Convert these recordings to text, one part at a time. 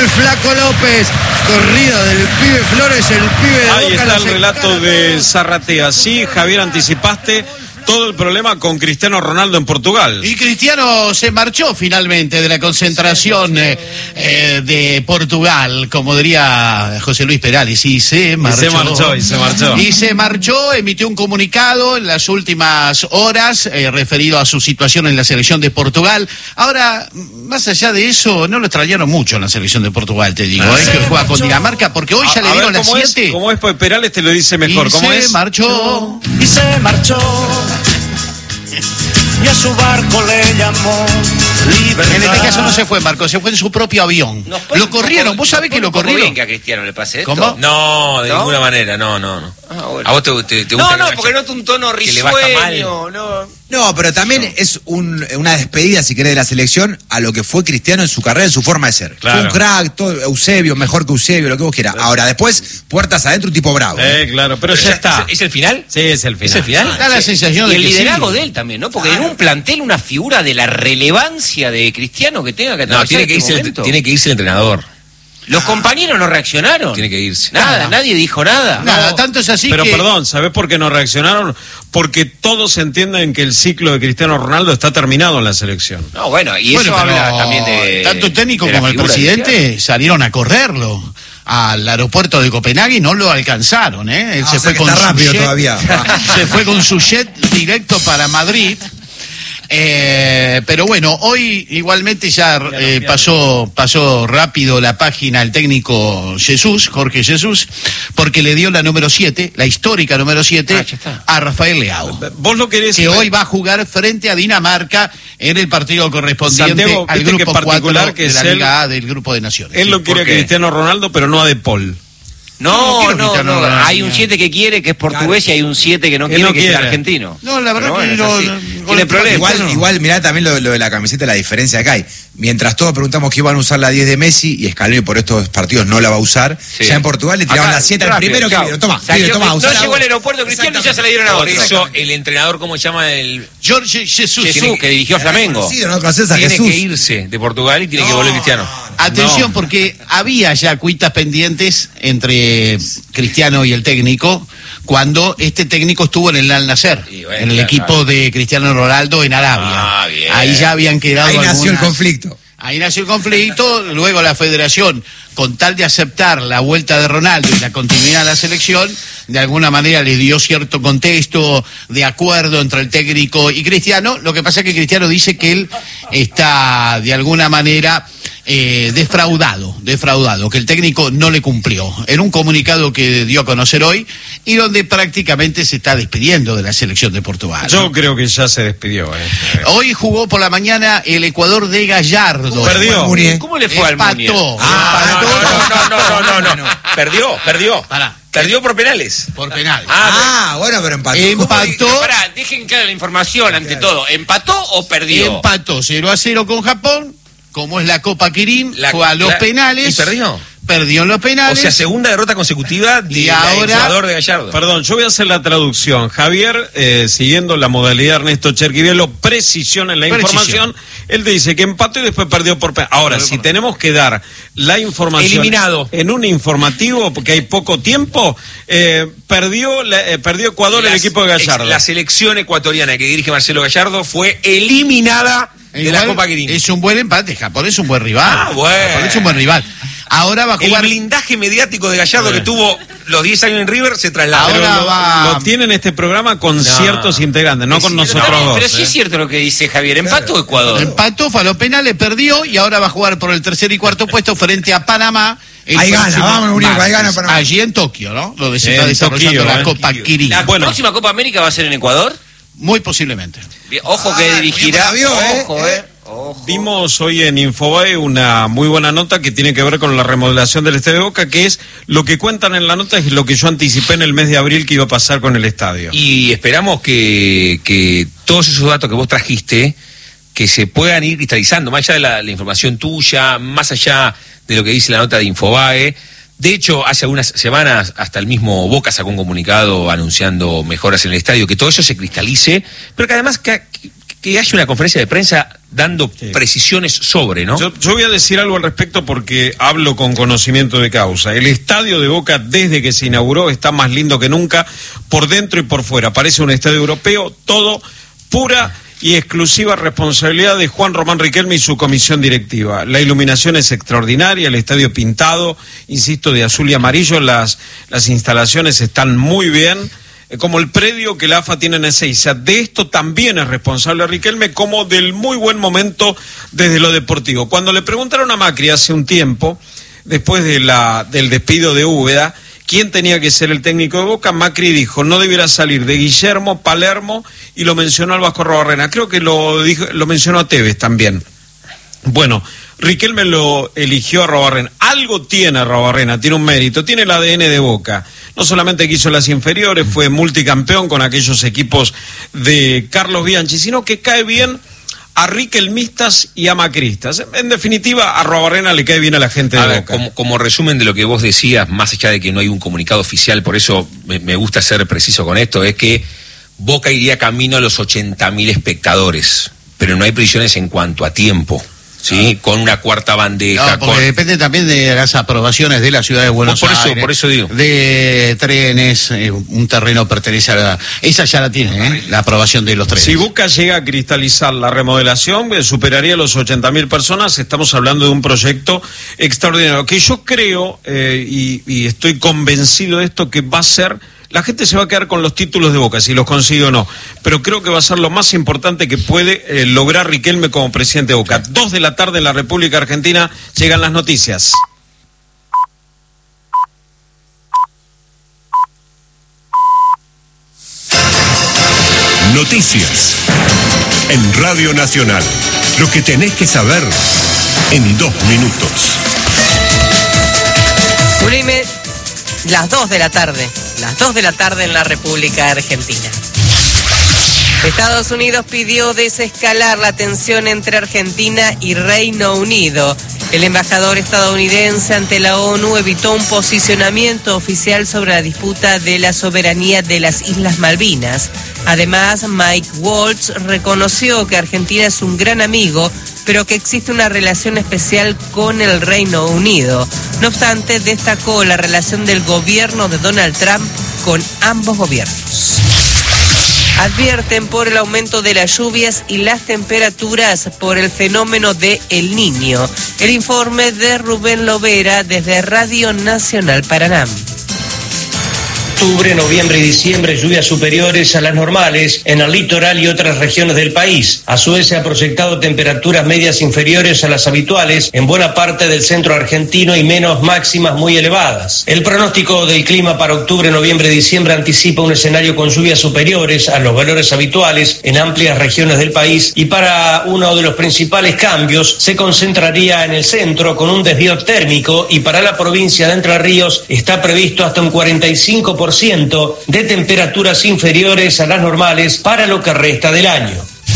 el Flaco López. Corrida del pibe Flores, el pibe de Ahí Boca. está el relato de Zarratea. Sí, Javier, anticipaste todo el problema con Cristiano Ronaldo en Portugal. Y Cristiano se marchó finalmente de la concentración de Portugal, como diría José Luis Perales, y se marchó. Y se marchó, emitió un comunicado en las últimas horas referido a su situación en la selección de Portugal. Ahora, más allá de eso, no lo extrañaron mucho en la selección de Portugal, te digo, que juega con Dinamarca, porque hoy ya le dieron las 7. ¿Cómo es? Pues Perales te lo dice mejor. ¿Cómo es? Y se marchó. Y a su barco le llamó Libertad. En este caso no se fue, Marco, se fue en su propio avión. Lo corrieron, ¿vos sabés que lo corrieron? ¿Bien que a Cristiano le pase esto? ¿Cómo? No, de ninguna manera, no. Ah, bueno. ¿A vos te gusta? No, porque noto un tono risueño, No, pero también es una despedida, si querés, de la selección a lo que fue Cristiano en su carrera, en su forma de ser. Claro. Fue un crack, todo, Eusebio, mejor que Eusebio, lo que vos quieras. Ahora, después, puertas adentro, un tipo bravo. Claro, pero ya está. ¿Es el final? Sí, es el final. ¿Es el final? Da la sensación Y de el que liderazgo sí. de él también, ¿no? Porque en un plantel, una figura de la relevancia de Cristiano que tenga que No, atravesar tiene que irse el entrenador. Los compañeros no reaccionaron. Tiene que irse. Nada, nadie dijo nada. Nada, tanto es así Pero que... perdón, ¿sabés por qué no reaccionaron? Porque todos entienden que el ciclo de Cristiano Ronaldo está terminado en la selección. No, bueno, y Bueno, eso habla pero también de... tanto el técnico de la como el figura de presidente Cristiano. salieron a correrlo al aeropuerto de Copenhague y no lo alcanzaron, ¿eh? Él se fue con está su rápido jet, todavía. se fue con su jet directo para Madrid. Pero bueno, hoy igualmente ya pasó rápido la página el técnico Jorge Jesús, porque le dio la número 7, la histórica número 7, a Rafael Leao. Vos lo querés... Que hoy va a jugar frente a Dinamarca en el partido correspondiente Santiago, al viste grupo que particular 4 que de es la él. Liga A del Grupo de Naciones. Él lo quiere a Cristiano Ronaldo, pero no a De Paul. No, Cristiano Ronaldo. hay un 7 que quiere, que es portugués, y hay un 7 que no Él quiere, no que es quiere. argentino. No, la verdad Pero que bueno, no, es así. no, Tiene problemas. Igual mirá también lo de la camiseta, la diferencia que hay. Mientras todos preguntamos que iban a usar la 10 de Messi y Scaloni por estos partidos no la va a usar, ya en Portugal le tiraban Acá, la 7 al rápido, primero que chao. vieron. Toma, Salió pibe, toma, que usala no llegó vos. al aeropuerto Cristiano y ya se le dieron a Por vos. eso el entrenador, ¿cómo se llama? Jorge Jesús. Jesús, que dirigió a Flamengo. Sí, no conoces a Tiene Jesús. que irse de Portugal y tiene que volver Cristiano. Atención, porque había ya cuitas pendientes entre Cristiano y el técnico cuando este técnico estuvo en el Al Nassr, Y bueno, en el claro, equipo de Cristiano Ronaldo en Arabia. Bien. Ahí ya habían quedado Ahí nació el algunas- conflicto. Ahí nació el conflicto, luego la federación, con tal de aceptar la vuelta de Ronaldo y la continuidad de la selección, de alguna manera le dio cierto contexto de acuerdo entre el técnico y Cristiano. Lo que pasa es que Cristiano dice que él está de alguna manera defraudado, que el técnico no le cumplió. En un comunicado que dio a conocer hoy y donde prácticamente se está despidiendo de la selección de Portugal. Yo creo que ya se despidió. Hoy jugó por la mañana el Ecuador de Gallardo. Perdió. ¿Cómo le fue al Munier? Empató. No. Perdió. Pará. Perdió por penales. Por penal. Bueno, pero empató. Empató. Pará, dejen clara la información ante todo. ¿Empató o perdió? Empató 0-0 con Japón, como es la Copa Kirin, fue a los penales. ¿Y perdió? Perdió en los penales. O sea, segunda derrota consecutiva Y del ahora- jugador de Gallardo. Perdón, yo voy a hacer la traducción. Javier, siguiendo la modalidad Ernesto Cherquivielo, precisión en la información, él te dice que empató y después perdió por penal. Ahora, si tenemos que dar la información Eliminado. en un informativo, porque hay poco tiempo, perdió Ecuador el equipo de Gallardo. La selección ecuatoriana que dirige Marcelo Gallardo fue eliminada de la Copa Quirín. Es un buen empate. Japón es un buen rival. Bueno. Japón es un buen rival. Ahora va a El jugar. blindaje mediático de Gallardo que tuvo los 10 años en River se traslada. Ahora Pero va- lo tienen este programa con ciertos integrantes, no con nosotros dos. Pero sí es cierto lo que dice Javier. ¿Empató Ecuador? Empató, fue a los penales, perdió y ahora va a jugar por el tercer y cuarto puesto frente a Panamá. el Ahí gana, próximo vamos, muñeco, ahí martes. gana Panamá. Allí en Tokio, ¿no? Donde se En está desarrollando Tokio, la Copa Kirin. ¿La Bueno. próxima Copa América va a ser en Ecuador? Muy posiblemente. Ojo que dirigirá. muñeco la vio, Ojo, Ojo. Vimos hoy en Infobae una muy buena nota que tiene que ver con la remodelación del Estadio de Boca, que es lo que cuentan en la nota, es lo que yo anticipé en el mes de abril que iba a pasar con el estadio. Y esperamos que todos esos datos que vos trajiste, que se puedan ir cristalizando, más allá de la información tuya, más allá de lo que dice la nota de Infobae. De hecho, hace algunas semanas hasta el mismo Boca sacó un comunicado anunciando mejoras en el estadio, que todo eso se cristalice, pero que además que que haya una conferencia de prensa dando precisiones sobre, ¿no? Yo voy a decir algo al respecto porque hablo con conocimiento de causa. El estadio de Boca, desde que se inauguró, está más lindo que nunca, por dentro y por fuera. Parece un estadio europeo, todo pura y exclusiva responsabilidad de Juan Román Riquelme y su comisión directiva. La iluminación es extraordinaria, el estadio pintado, insisto, de azul y amarillo, las instalaciones están muy bien, como el predio que la AFA tiene en Ezeiza. De esto también es responsable Riquelme, como del muy buen momento desde lo deportivo. Cuando le preguntaron a Macri hace un tiempo, después de del despido de Úbeda, quién tenía que ser el técnico de Boca, Macri dijo, no debiera salir de Guillermo, Palermo, y lo mencionó al Vasco Arruabarrena. Creo que lo mencionó a Tevez también. Bueno, Riquelme lo eligió a Arruabarrena. Algo tiene Arruabarrena, tiene un mérito, tiene el ADN de Boca. No solamente que hizo las inferiores, fue multicampeón con aquellos equipos de Carlos Bianchi, sino que cae bien a riquelmistas y a macristas. En definitiva, a Arruabarrena le cae bien a la gente de Boca. Como resumen de lo que vos decías, más allá de que no hay un comunicado oficial, por eso me gusta ser preciso con esto, es que Boca iría camino a los 80.000 espectadores, pero no hay previsiones en cuanto a tiempo. Sí, con una cuarta bandeja. No, porque depende también de las aprobaciones de la ciudad de Buenos Aires. Por eso digo. De trenes, un terreno pertenece a la... Esa ya la tiene, la aprobación de los trenes. Si Boca llega a cristalizar la remodelación, superaría los 80.000 personas. Estamos hablando de un proyecto extraordinario, que yo creo, y estoy convencido de esto, que va a ser... La gente se va a quedar con los títulos de Boca, si los consigue o no. Pero creo que va a ser lo más importante que puede lograr Riquelme como presidente de Boca. 2 de la tarde en la República Argentina llegan las noticias. Noticias en Radio Nacional. Lo que tenés que saber en 2 minutos. Las 2 de la tarde. Las 2 de la tarde en la República Argentina. Estados Unidos pidió desescalar la tensión entre Argentina y Reino Unido. El embajador estadounidense ante la ONU evitó un posicionamiento oficial sobre la disputa de la soberanía de las Islas Malvinas. Además, Mike Waltz reconoció que Argentina es un gran amigo, pero que existe una relación especial con el Reino Unido. No obstante, destacó la relación del gobierno de Donald Trump con ambos gobiernos. Advierten por el aumento de las lluvias y las temperaturas por el fenómeno de El Niño. El informe de Rubén Lovera desde Radio Nacional Paraná. Octubre, noviembre y diciembre, lluvias superiores a las normales en el litoral y otras regiones del país. A su vez se ha proyectado temperaturas medias inferiores a las habituales en buena parte del centro argentino y menos máximas muy elevadas. El pronóstico del clima para octubre, noviembre y diciembre anticipa un escenario con lluvias superiores a los valores habituales en amplias regiones del país, y para uno de los principales cambios se concentraría en el centro con un desvío térmico, y para la provincia de Entre Ríos está previsto hasta un 45% de temperaturas inferiores a las normales para lo que resta del año.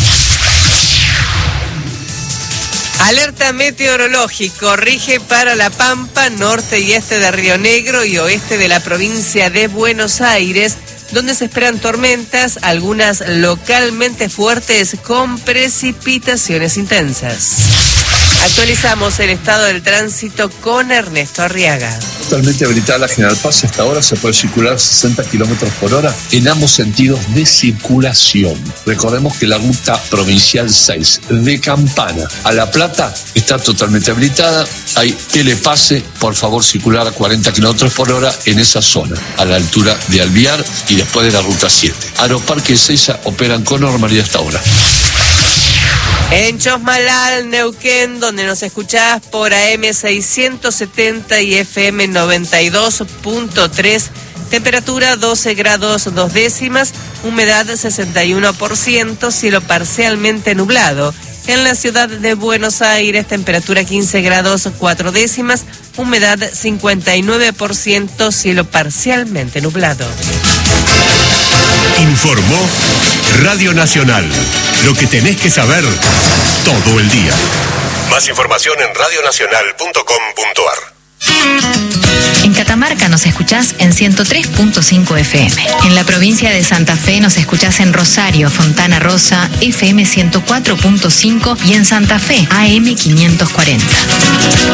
Alerta meteorológico rige para La Pampa, norte y este de Río Negro y oeste de la provincia de Buenos Aires, donde se esperan tormentas, algunas localmente fuertes con precipitaciones intensas. Actualizamos el estado del tránsito con Ernesto Arriaga. Totalmente habilitada la General Paz, hasta ahora se puede circular 60 kilómetros por hora en ambos sentidos de circulación. Recordemos que la ruta provincial 6 de Campana a La Plata está totalmente habilitada. Hay telepase, por favor circular a 40 kilómetros por hora en esa zona, a la altura de Alvear y después de la ruta 7. Aeroparque y Ezeiza operan con normalidad hasta ahora. En Chosmalal, Neuquén, donde nos escuchás por AM 670 y FM 92.3, temperatura 12 grados 2 décimas, humedad 61%, cielo parcialmente nublado. En la ciudad de Buenos Aires, temperatura 15 grados 4 décimas, humedad 59%, cielo parcialmente nublado. Informó Radio Nacional. Lo que tenés que saber todo el día. Más información en radionacional.com.ar. Catamarca nos escuchás en 103.5 FM. En la provincia de Santa Fe nos escuchás en Rosario, Fontana Rosa, FM 104.5 y en Santa Fe, AM 540.